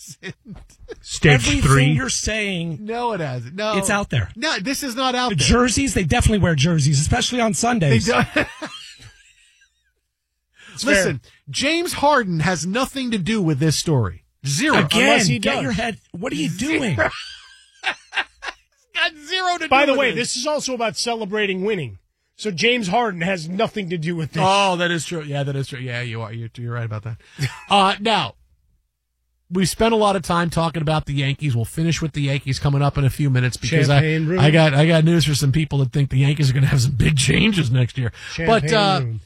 hasn't. Stage Everything 3. you're saying, No, it hasn't. No, it's out there. No, this is not out The there. jerseys, they definitely wear jerseys, especially on They Sundays. don't. Listen, James Harden has nothing to do with this story. Zero. Again, Unless he get does. your head. What are you doing? Got zero to do By the with way, it. this is also about celebrating winning. So James Harden has nothing to do with this. Oh, that is true. Yeah, that is true. Yeah, you are. You're right about that. Now, we spent a lot of time talking about the Yankees. We'll finish with the Yankees coming up in a few minutes because Champagne room. I got news for some people that think the Yankees are going to have some big changes next year. Champagne room.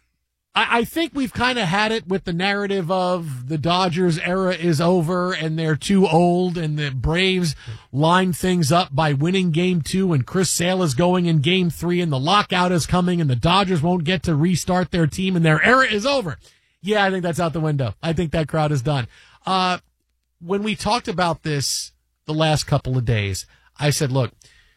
I think we've kind of had it with the narrative of the Dodgers era is over and they're too old, and the Braves lined things up by winning Game 2 and Chris Sale is going in Game 3 and the lockout is coming and the Dodgers won't get to restart their team and their era is over. Yeah, I think that's out the window. I think that crowd is done. When we talked about this the last couple of days, I said, look,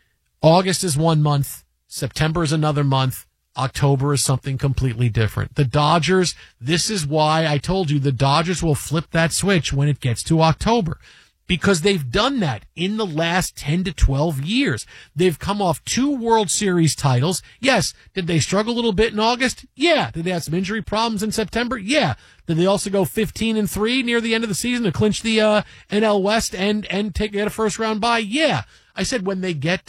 August is 1 month, September is another month, October is something completely different. The Dodgers, this is why I told you the Dodgers will flip that switch when it gets to October. Because they've done that in the last 10 to 12 years. They've come off 2 World Series titles. Yes. Did they struggle a little bit in August? Yeah. Did they have some injury problems in September? Yeah. Did they also go 15-3 near the end of the season to clinch the NL West and get a first round bye? Yeah. I said when they get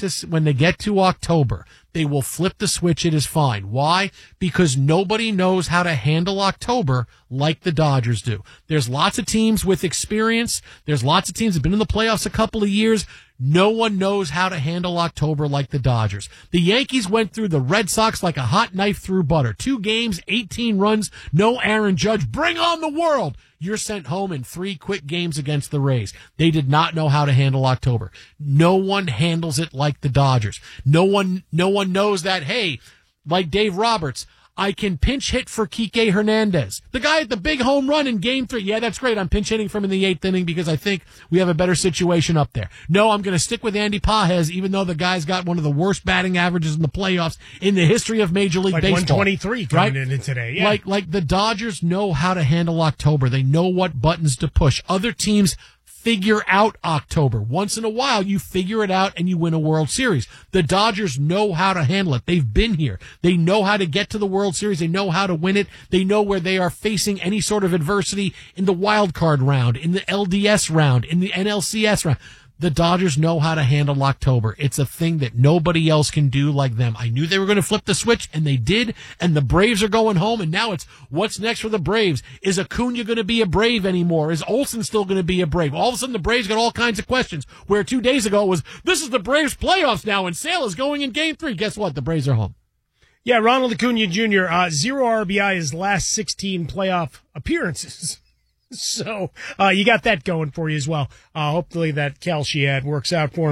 to October, they will flip the switch. It is fine. Why? Because nobody knows how to handle October like the Dodgers do. There's lots of teams with experience. There's lots of teams that have been in the playoffs a couple of years. No one knows how to handle October like the Dodgers. The Yankees went through the Red Sox like a hot knife through butter. 2 games, 18 runs, no Aaron Judge. Bring on the world. You're sent home in 3 quick games against the Rays. They did not know how to handle October. No one handles it like the Dodgers. No one knows that, hey, like Dave Roberts, I can pinch hit for Kike Hernandez. The guy at the big home run in Game 3. Yeah, that's great. I'm pinch hitting from in the 8th inning because I think we have a better situation up there. No, I'm going to stick with Andy Pages, even though the guy's got one of the worst batting averages in the playoffs in the history of Major League Baseball. 123 coming in today. Yeah. Like the Dodgers know how to handle October. They know what buttons to push. Other teams figure out October. Once in a while, you figure it out and you win a World Series. The Dodgers know how to handle it. They've been here. They know how to get to the World Series. They know how to win it. They know where they are facing any sort of adversity in the wild card round, in the LDS round, in the NLCS round. The Dodgers know how to handle October. It's a thing that nobody else can do like them. I knew they were going to flip the switch, and they did, and the Braves are going home, and now it's what's next for the Braves? Is Acuna going to be a Brave anymore? Is Olsen still going to be a Brave? All of a sudden, the Braves got all kinds of questions, where 2 days ago it was, this is the Braves playoffs now, and Sale is going in Game 3. Guess what? The Braves are home. Yeah, Ronald Acuna Jr., 0 RBI his last 16 playoff appearances. So you got that going for you as well. Hopefully that Kelce ad works out for him.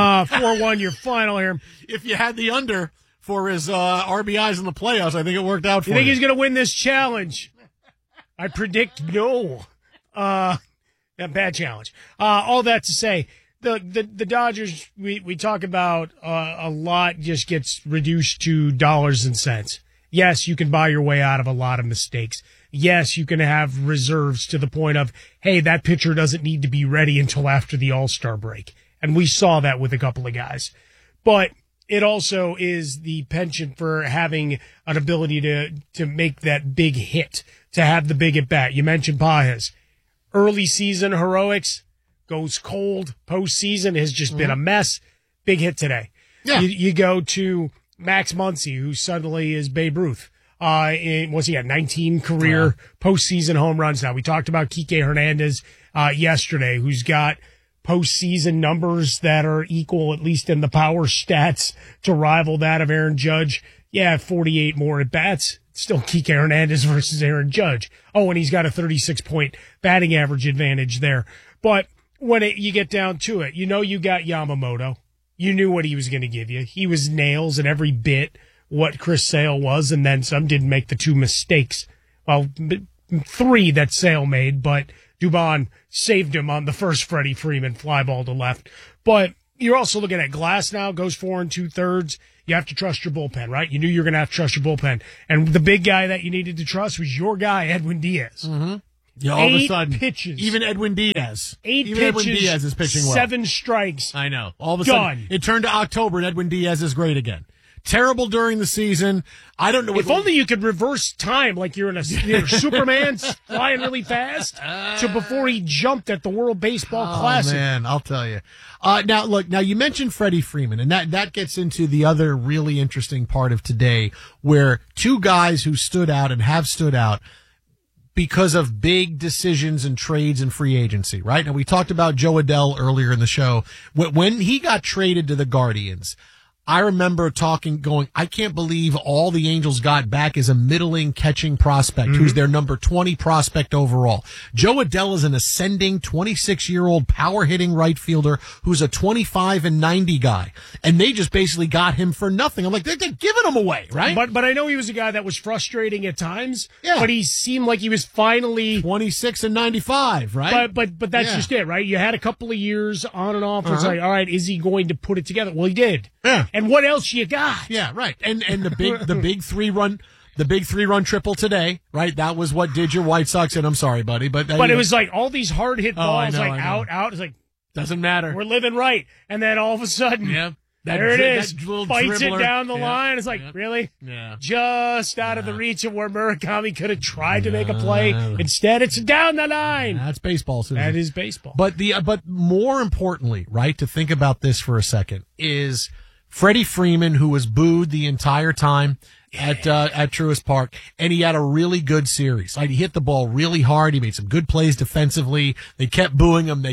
4-1, your final here. If you had the under for his RBIs in the playoffs, I think it worked out for you. You think he's going to win this challenge? I predict no. A bad challenge. All that to say, the Dodgers, we talk about a lot just gets reduced to dollars and cents. Yes, you can buy your way out of a lot of mistakes. Yes, you can have reserves to the point of, hey, that pitcher doesn't need to be ready until after the All-Star break. And we saw that with a couple of guys. But it also is the penchant for having an ability to make that big hit, to have the big at-bat. You mentioned Pages. Early season heroics, goes cold. Postseason has just been a mess. Big hit today. Yeah. You go to Max Muncy, who suddenly is Babe Ruth. Was he at 19 career postseason home runs now? We talked about Kike Hernandez yesterday, who's got postseason numbers that are equal, at least in the power stats, to rival that of Aaron Judge. Yeah, 48 more at bats. Still Kike Hernandez versus Aaron Judge. Oh, and he's got a 36-point batting average advantage there. But when you get down to it, you know you got Yamamoto. You knew what he was going to give you. He was nails in every bit what Chris Sale was, and then some. Didn't make the 2 mistakes. Well, 3 that Sale made, but Dubon saved him on the first Freddie Freeman fly ball to left. But you're also looking at Glass now, goes 4 2/3. You have to trust your bullpen, right? You knew you were going to have to trust your bullpen. And the big guy that you needed to trust was your guy, Edwin Diaz. Mm-hmm. Yeah, all of a 8 sudden, pitches. even Edwin Diaz. 8 even pitches. Edwin Diaz is pitching well. 7 strikes. I know. All of a Done. sudden, it turned to October, and Edwin Diaz is great again. Terrible during the season. I don't know. If only you could reverse time, like you're Superman flying really fast, to before he jumped at the World Baseball Classic. Man, I'll tell you. Now you mentioned Freddie Freeman, and that gets into the other really interesting part of today, where two guys who stood out and have stood out because of big decisions and trades and free agency, right? Now, we talked about Joe Adell earlier in the show. When he got traded to the Guardians, I remember going, I can't believe all the Angels got back is a middling catching prospect who's their number 20 prospect overall. Joe Adell is an ascending 26-year-old power hitting right fielder who's a 25 and 90 guy. And they just basically got him for nothing. I'm like, they're giving him away, right? But I know he was a guy that was frustrating at times. Yeah. But he seemed like he was finally 26 and 95, right? But that's just it, right? You had a couple of years on and off. It's like, all right, is he going to put it together? Well, he did. Yeah. And what else you got? Yeah, right. And the big 3-run triple today, right? That was what did your White Sox in. I'm sorry, buddy, but it was like all these hard hit balls, I know. out. It's like doesn't matter. we're living right, and then all of a sudden, there it is. Fights it down the line. It's like, really? Yeah. Just out of the reach of where Murakami could have tried to make a play. Instead, it's down the line. That's baseball, Susan. That is baseball. But more importantly, right, to think about this for a second is Freddie Freeman, who was booed the entire time at Truist Park, and he had a really good series. Like, he hit the ball really hard. He made some good plays defensively. They kept booing him.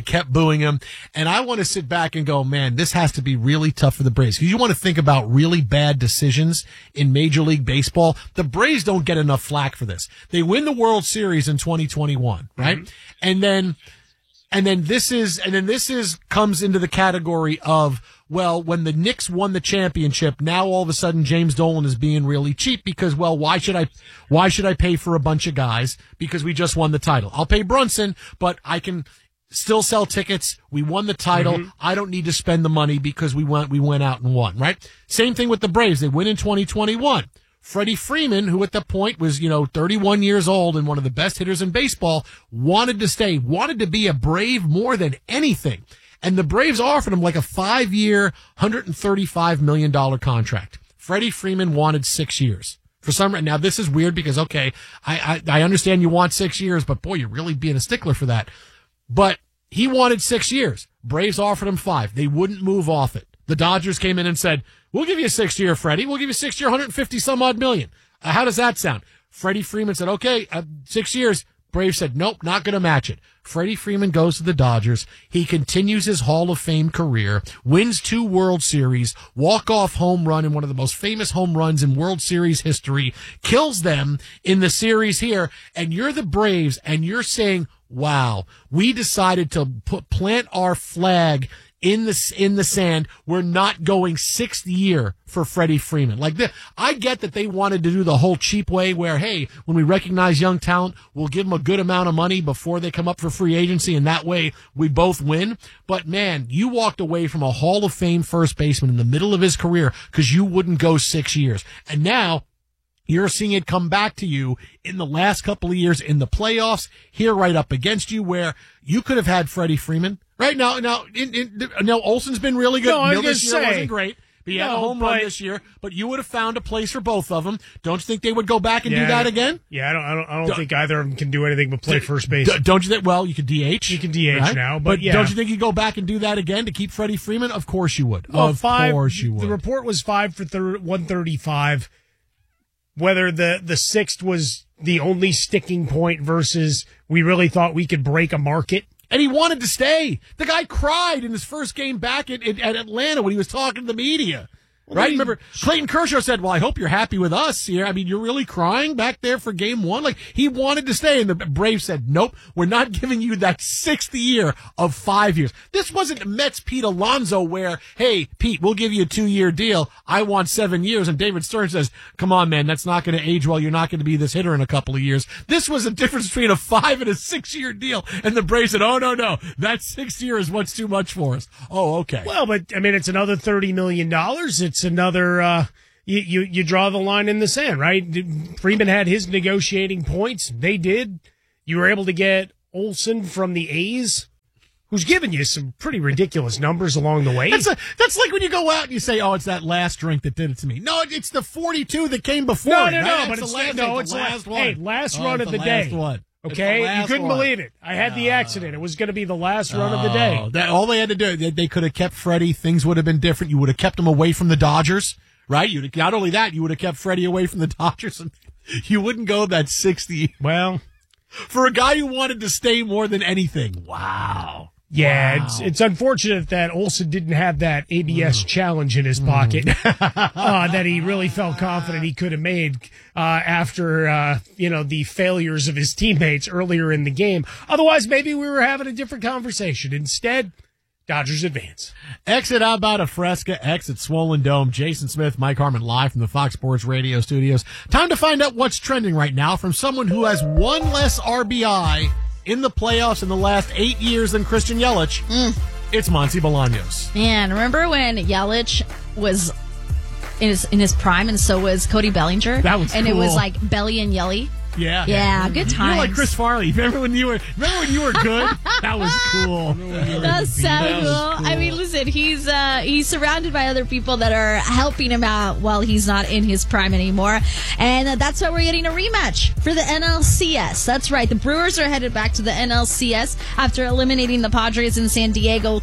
And I want to sit back and go, man, this has to be really tough for the Braves. Because you want to think about really bad decisions in Major League Baseball. The Braves don't get enough flack for this. They win the World Series in 2021, right? Mm-hmm. And then this comes into the category of, well, when the Knicks won the championship, now all of a sudden James Dolan is being really cheap because, well, why should I pay for a bunch of guys because we just won the title? I'll pay Brunson, but I can still sell tickets. We won the title. Mm-hmm. I don't need to spend the money because we went out and won, right? Same thing with the Braves. They win in 2021. Freddie Freeman, who at the point was, 31 years old and one of the best hitters in baseball, wanted to stay, wanted to be a Brave more than anything. And the Braves offered him like a 5-year, $135 million contract. Freddie Freeman wanted 6 years. For some reason, now this is weird because, okay, I understand you want 6 years, but boy, you're really being a stickler for that. But he wanted 6 years. Braves offered him 5. They wouldn't move off it. The Dodgers came in and said, we'll give you a 6-year, Freddie. We'll give you a 6-year, 150 some odd million. How does that sound? Freddie Freeman said, okay, 6 years. Braves said, nope, not going to match it. Freddie Freeman goes to the Dodgers. He continues his Hall of Fame career, wins 2 World Series, walk-off home run in one of the most famous home runs in World Series history, kills them in the series here, and you're the Braves, and you're saying, wow, we decided to plant our flag in the sand. We're not going 6th year for Freddie Freeman. Like this, I get that they wanted to do the whole cheap way where, hey, when we recognize young talent, we'll give them a good amount of money before they come up for free agency, and that way we both win. But man, you walked away from a Hall of Fame first baseman in the middle of his career because you wouldn't go 6 years. And now you're seeing it come back to you in the last couple of years in the playoffs, here right up against you, where you could have had Freddie Freeman. Right now, Olsen's been really good. No, I was this year gonna say, wasn't great. But he had a home run this year. But you would have found a place for both of them. Don't you think they would go back and do that again? Yeah, I don't think either of them can do anything but play first base. Don't you think? Well, you could DH. You can DH now, but yeah. Don't you think you go back and do that again to keep Freddie Freeman? Of course you would. Well, of course you would. The report was 5 for 135. Whether the 6th was the only sticking point versus we really thought we could break a market. And he wanted to stay. The guy cried in his first game back at Atlanta when he was talking to the media. Right? Remember, Clayton Kershaw said, well, I hope you're happy with us here. I mean, you're really crying back there for game 1? Like, he wanted to stay, and the Braves said, nope, we're not giving you that 6th year of 5 years. This wasn't Mets Pete Alonso where, hey, Pete, we'll give you a 2-year deal. I want 7 years. And David Stern says, come on, man, that's not going to age well. You're not going to be this hitter in a couple of years. This was a difference between a 5 and a 6-year deal. And the Braves said, oh, no, that 6th year is what's too much for us. Oh, okay. Well, but, I mean, it's another $30 million. It's another, you draw the line in the sand, right? Freeman had his negotiating points. They did. You were able to get Olsen from the A's, who's given you some pretty ridiculous numbers along the way. That's like when you go out and you say, "Oh, it's that last drink that did it to me." No, it's the 42 that came before. No, it, no, right? but It's it's the last one. Hey, last run of the day. One. Okay, you couldn't believe it. I had the accident. It was going to be the last run of the day. All they had to do, they could have kept Freddie. Things would have been different. You would have kept him away from the Dodgers, right? Not only that, you would have kept Freddie away from the Dodgers, and you wouldn't go that 60. Well, for a guy who wanted to stay more than anything. Wow. Yeah, Wow. It's unfortunate that Olsen didn't have that ABS challenge in his pocket that he really felt confident he could have made after the failures of his teammates earlier in the game. Otherwise, maybe we were having a different conversation. Instead, Dodgers advance. Exit out about a Fresca, exit Swollen Dome. Jason Smith, Mike Harmon live from the Fox Sports Radio studios. Time to find out what's trending right now from someone who has one less RBI in the playoffs in the last 8 years than Christian Yelich. It's Monty Bolaños. Man, remember when Yelich was in his prime, and so was Cody Bellinger? That was and cool. It was like Belly and Yelly. Yeah, good You times. were like Chris Farley. Remember when you were good? That was cool. That's so cool. I mean, listen, he's surrounded by other people that are helping him out while he's not in his prime anymore. And that's why we're getting a rematch for the NLCS. That's right. The Brewers are headed back to the NLCS after eliminating the Padres in San Diego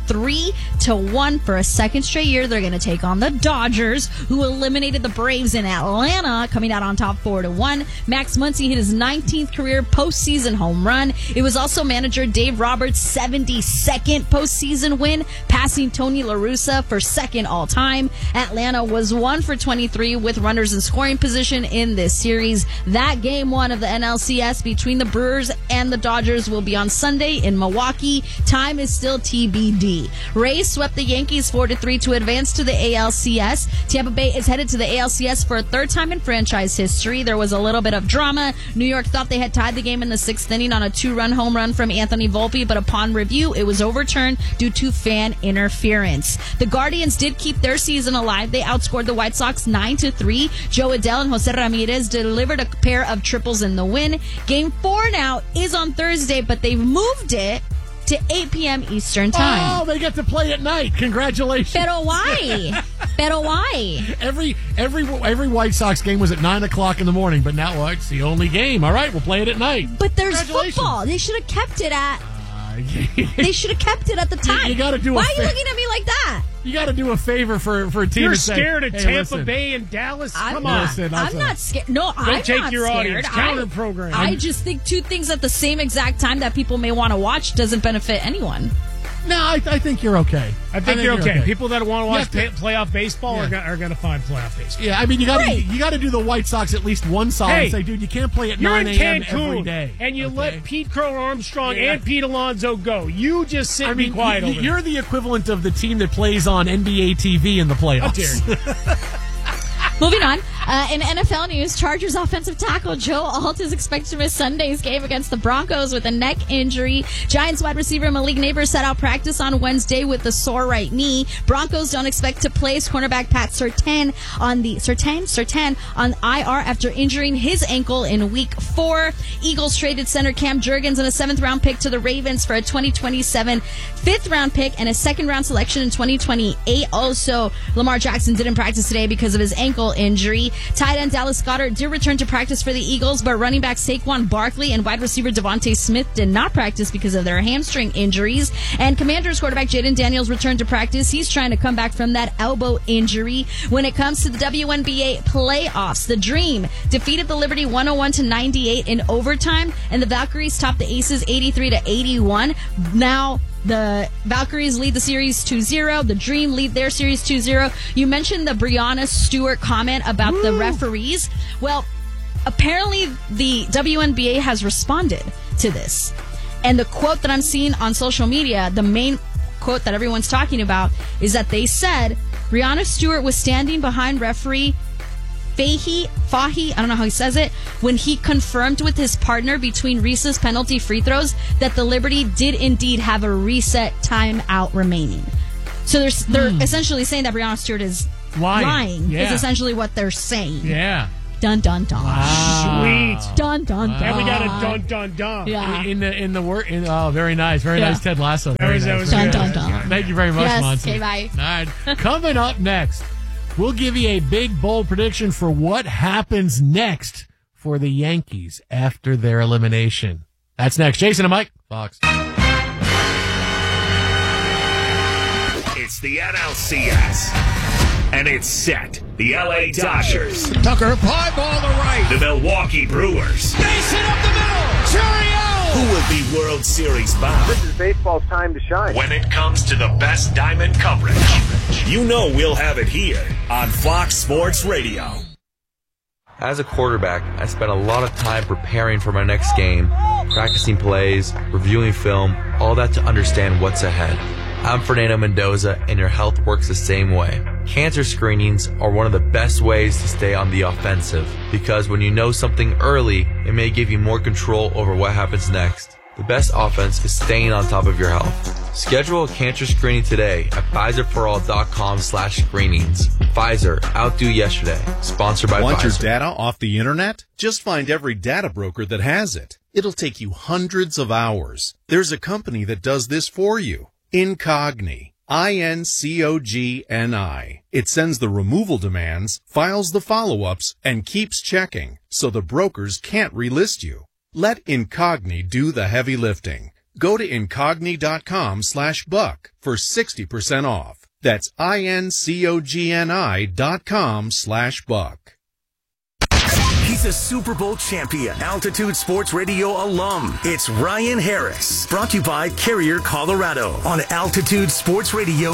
3-1 for a second straight year. They're going to take on the Dodgers, who eliminated the Braves in Atlanta, coming out on top 4-1. Max Muncy hit his 19th career postseason home run. It was also manager Dave Roberts' 72nd postseason win, passing Tony La Russa for second all time. Atlanta was 1 for 23 with runners in scoring position in this series. That game one of the NLCS between the Brewers and the Dodgers will be on Sunday in Milwaukee. Time is still TBD. Rays swept the Yankees 4-3 to advance to the ALCS. Tampa Bay is headed to the ALCS for a third time in franchise history. There was a little bit of drama. New York thought they had tied the game in the sixth inning on a 2-run home run from Anthony Volpe, but upon review, it was overturned due to fan interference. The Guardians did keep their season alive. They outscored the White Sox 9-3. Joe Adele and Jose Ramirez delivered a pair of triples in the win. Game 4 now is on Thursday, but they've moved it to 8 p.m. Eastern time. Oh, they get to play at night. Congratulations. Pero why? Pero why? Every White Sox game was at 9 o'clock in the morning, but now it's the only game. All right, we'll play it at night. But there's Congratulations. football. They should have kept it at. They should have kept it at the time. You gotta do. Why are you looking at me like that? You got to do a favor for a team. You're and say, scared of hey, Tampa listen. Bay and Dallas? I'm Come not, on. Listen, I'm not scared. No, I'm take not your scared. audience. Counter-program. I just think two things at the same exact time that people may want to watch doesn't benefit anyone. No, I think you're okay. I think you're okay. People that want to watch You have playoff baseball Yeah. are going to find playoff baseball. Yeah, I mean, you Right. got to do the White Sox at least one solid and say, dude, you can't play at You're 9 in a.m. Cancun, every day. and you okay? let Pete Crow Armstrong Yeah. and Pete Alonso go. You just sit and be quiet over you're the equivalent of the team that plays on NBA TV in the playoffs. Moving on. In NFL news, Chargers offensive tackle Joe Alt is expected to miss Sunday's game against the Broncos with a neck injury. Giants wide receiver Malik Neighbors set out practice on Wednesday with a sore right knee. Broncos don't expect to place cornerback Pat Surtain on IR after injuring his ankle in Week 4. Eagles traded center Cam Jurgens and a 7th-round pick to the Ravens for a 2027 5th-round pick and a 2nd-round selection in 2028. Also, Lamar Jackson didn't practice today because of his ankle injury. Tight end Dallas Goedert did return to practice for the Eagles, but running back Saquon Barkley and wide receiver Devontae Smith did not practice because of their hamstring injuries. And Commanders quarterback Jaden Daniels returned to practice. He's trying to come back from that elbow injury. When it comes to the WNBA playoffs, the Dream defeated the Liberty 101-98 in overtime, and the Valkyries topped the Aces 83-81. Now, the Valkyries lead the series 2-0. The Dream lead their series 2-0. You mentioned the Breanna Stewart comment about the referees. Well, apparently the WNBA has responded to this. And the quote that I'm seeing on social media, the main quote that everyone's talking about, is that they said Breanna Stewart was standing behind referee Fahy, I don't know how he says it, when he confirmed with his partner between Reese's penalty free throws that the Liberty did indeed have a reset timeout remaining. So they're essentially saying that Breanna Stewart is lying Yeah. is essentially what they're saying. Yeah. Dun, dun, dun. Sweet. Dun, dun, dun. And we got a dun, dun, dun. Yeah. In the word. Oh, very nice. Very nice, Ted Lasso. Very That nice. was Dun, good. dun, dun. Thank you very much, Yes. Monty. Okay, bye. All right. Coming up next, we'll give you a big, bold prediction for what happens next for the Yankees after their elimination. That's next. Jason and Mike, Fox. It's the NLCS. And it's set. The LA Dodgers. Tucker, fly ball to right. The Milwaukee Brewers. Mason up the middle. Cheerio. Who will be World Series bound? This is baseball's time to shine. When it comes to the best diamond coverage, you know we'll have it here on Fox Sports Radio. As a quarterback, I spent a lot of time preparing for my next game, practicing plays, reviewing film, all that to understand what's ahead. I'm Fernando Mendoza, and your health works the same way. Cancer screenings are one of the best ways to stay on the offensive, because when you know something early, it may give you more control over what happens next. The best offense is staying on top of your health. Schedule a cancer screening today at PfizerForAll.com/screenings. Pfizer, outdo yesterday. Sponsored by Want Pfizer. your data off the internet? Just find every data broker that has it. It'll take you hundreds of hours. There's a company that does this for you. Incogni. INCOGNI. It sends the removal demands, files the follow-ups, and keeps checking, so the brokers can't relist you. Let Incogni do the heavy lifting. Go to Incogni.com/buck for 60% off. That's INCOGNI.com/buck. He's a Super Bowl champion, Altitude Sports Radio alum. It's Ryan Harris, brought to you by Carrier, Colorado, on Altitude Sports Radio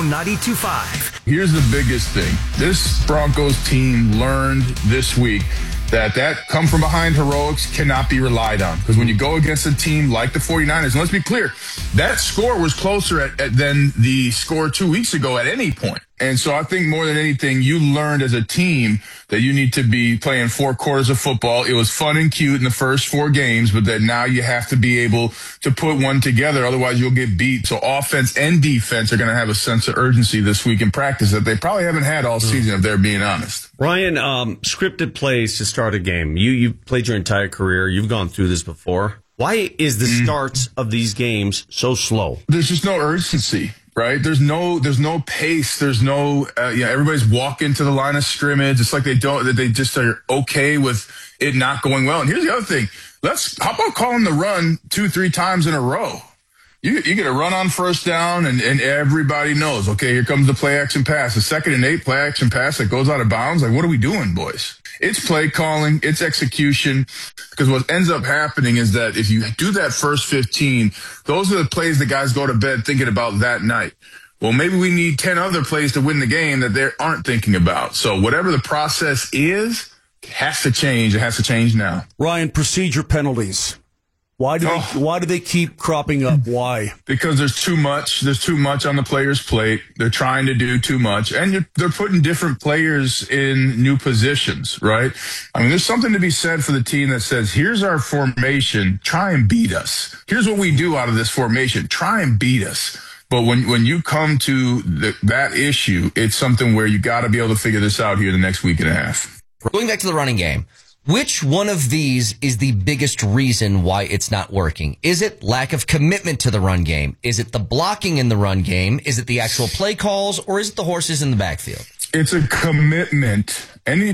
92.5. Here's the biggest thing. This Broncos team learned this week that come from behind heroics cannot be relied on. Because when you go against a team like the 49ers, and let's be clear, that score was closer than the score 2 weeks ago at any point. And so I think more than anything, you learned as a team that you need to be playing 4 quarters of football. It was fun and cute in the first 4 games, but that now you have to be able to put one together. Otherwise, you'll get beat. So offense and defense are going to have a sense of urgency this week in practice that they probably haven't had all season, if they're being honest. Ryan, scripted plays to start a game. You played your entire career. You've gone through this before. Why is the starts of these games so slow? There's just no urgency. Right? There's no pace. There's no, everybody's walking to the line of scrimmage. It's like they just are okay with it not going well. And here's the other thing. How about calling the run 2-3 times in a row? You get a run on first down and everybody knows, okay, here comes the play action pass. The 2nd and 8 play action pass that goes out of bounds. Like, what are we doing, boys? It's play calling, it's execution, because what ends up happening is that if you do that first 15, those are the plays that guys go to bed thinking about that night. Well, maybe we need 10 other plays to win the game that they aren't thinking about. So whatever the process is, it has to change. It has to change now. Ryan, procedure penalties. Why do they keep cropping up? Why? Because there's too much. There's too much on the player's plate. They're trying to do too much. And they're putting different players in new positions, right? I mean, there's something to be said for the team that says, here's our formation. Try and beat us. Here's what we do out of this formation. Try and beat us. But when you come to that issue, it's something where you got to be able to figure this out here in the next week and a half. Going back to the running game. Which one of these is the biggest reason why it's not working? Is it lack of commitment to the run game? Is it the blocking in the run game? Is it the actual play calls? Or is it the horses in the backfield? It's a commitment.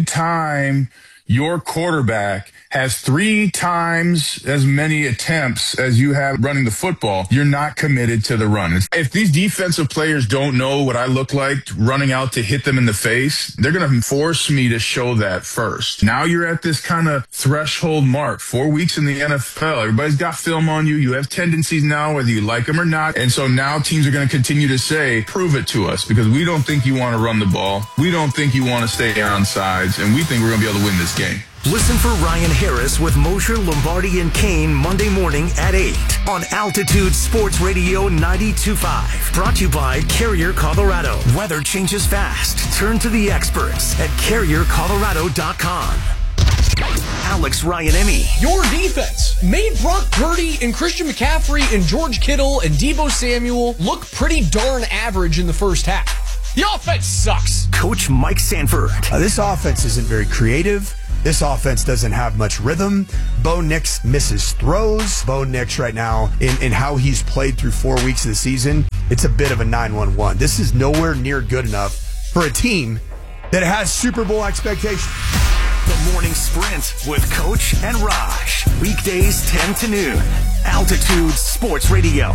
Anytime your quarterback has 3 times as many attempts as you have running the football, you're not committed to the run. If these defensive players don't know what I look like running out to hit them in the face, they're going to force me to show that first. Now you're at this kind of threshold mark, 4 weeks in the NFL. Everybody's got film on you. You have tendencies now, whether you like them or not. And so now teams are going to continue to say, prove it to us, because we don't think you want to run the ball. We don't think you want to stay on sides, and we think we're going to be able to win this game. Listen for Ryan Harris with Mosher, Lombardi, and Kane Monday morning at 8 on Altitude Sports Radio 92.5. Brought to you by Carrier, Colorado. Weather changes fast. Turn to the experts at CarrierColorado.com. Alex Ryan-Emmy. Your defense made Brock Purdy and Christian McCaffrey and George Kittle and Deebo Samuel look pretty darn average in the first half. The offense sucks. Coach Mike Sanford. This offense isn't very creative. This offense doesn't have much rhythm. Bo Nix misses throws. Bo Nix right now, in how he's played through 4 weeks of the season, it's a bit of a 9-1-1. This is nowhere near good enough for a team that has Super Bowl expectations. The Morning Sprint with Coach and Raj. Weekdays 10 to noon. Altitude Sports Radio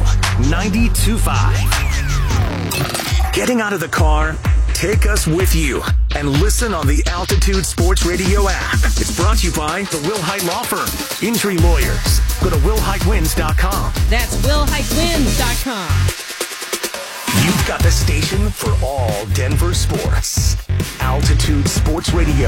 92.5. Getting out of the car? Take us with you and listen on the Altitude Sports Radio app. It's brought to you by the Will Hite Law Firm. Injury lawyers. Go to willhitewins.com. That's willhitewins.com. You've got the station for all Denver sports. Altitude Sports Radio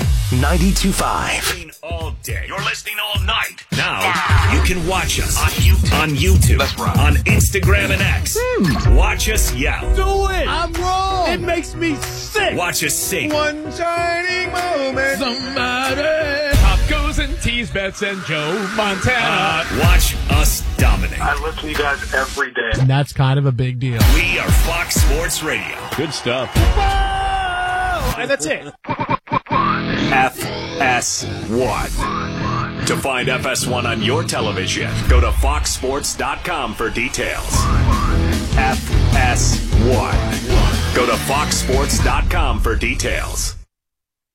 92.5. All day. You're listening all night. Now you can watch us on YouTube. That's right. On Instagram and X. Watch us yell. Do it. I'm wrong. It makes me sick. Watch us sing. One shining moment. Somebody. Pop goes and tease Bets and Joe Montana. Watch us dominate. I listen to you guys every day. And that's kind of a big deal. We are Fox Sports Radio. Good stuff. And that's it. FS1. To find FS1 on your television, go to foxsports.com for details. FS1. Go to foxsports.com for details.